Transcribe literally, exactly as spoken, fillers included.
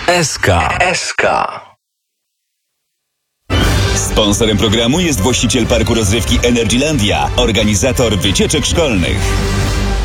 S K. S K. Sponsorem programu jest właściciel parku rozrywki Energylandia, organizator wycieczek szkolnych.